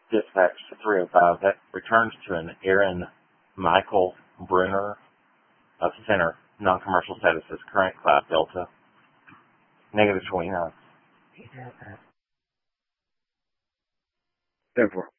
Dispatch 305, that returns to an Aaron Michael Brunner of Center, non-commercial status as current Cloud Delta, negative 29. 10-4.